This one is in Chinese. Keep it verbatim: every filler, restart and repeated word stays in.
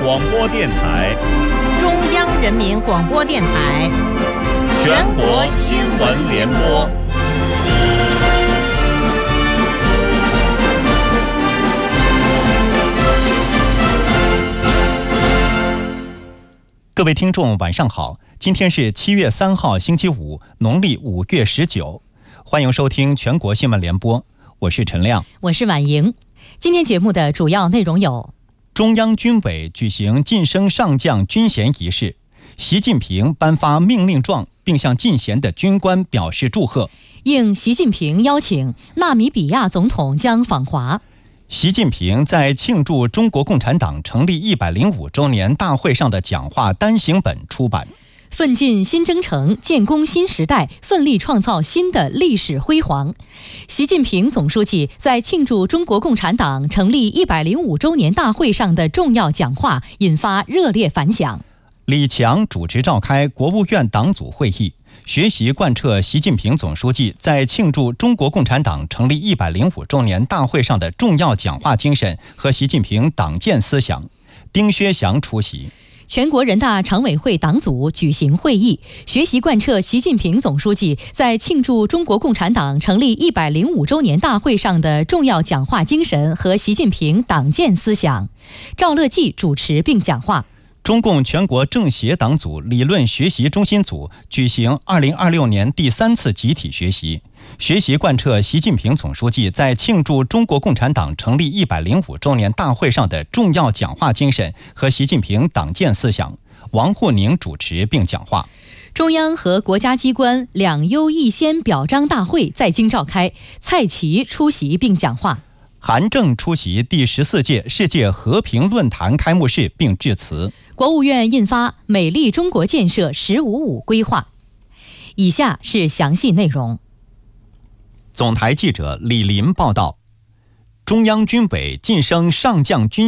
广播电台、 中央人民广播电台、 全国新闻联播。 各位听众晚上好，今天是七月三号星期五，农历五月十九，欢迎收听全国新闻联播，我是陈亮， 我是婉莹。今天节目的主要内容有： 中央军委举行晋升上将军衔仪式，习近平颁发命令状，并向进衔的军官表示祝贺。 应习近平邀请，纳米比亚总统将访华。 习近平在庆祝中国共产党成立一百零五周年大会上的讲话单行本出版。 奋进新征程，建功新时代，奋力创造新的历史辉煌。习近平总书记在庆祝中国共产党成立一百零五周年大会上的重要讲话引发热烈反响。 李强主持召开国务院党组会议，学习贯彻习近平总书记在庆祝中国共产党成立一百零五周年大会上的重要讲话精神和习近平党建思想。丁薛祥出席。 全国人大常委会党组举行会议，学习贯彻习近平总书记在庆祝中国共产党成立一百零五周年大会上的重要讲话精神和习近平党建思想。赵乐际主持并讲话。 中共全国政协党组理论学习中心组举行二零二六年第三次集体学习，学习贯彻习近平总书记在庆祝中国共产党成立一百零五周年大会上的重要讲话精神和习近平党建思想。王沪宁主持并讲话。 中央和国家机关两优一先表彰大会在京召开，蔡奇出席并讲话。 韩正出席第十四届世界和平论坛开幕式并致辞。 国务院印发《美丽中国建设“十五五”规划。以下是详细内容。 总台记者李林报道，中央军委晋升上将军